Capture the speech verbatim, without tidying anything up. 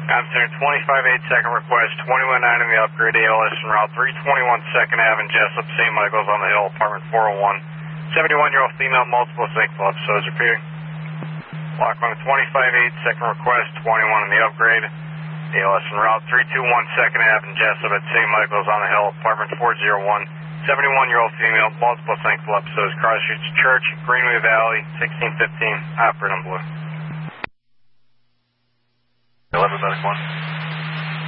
Afternoon, twenty-five eight, second request, twenty-one nine in the upgrade, A L S en route, three twenty-one second Avenue, Jessup, Saint Michael's on the Hill, apartment four oh one. seventy-one-year-old female, multiple thankful episodes repeating. Lock on twenty-five eight, second request, twenty-one in the upgrade, A L S en route, three twenty-one second Avenue, Jessup at Saint Michael's on the Hill, apartment four oh one. seventy-one-year-old female, multiple thankful episodes, Cross Streets Church, Greenway Valley, sixteen fifteen, operating blue. eleven, one.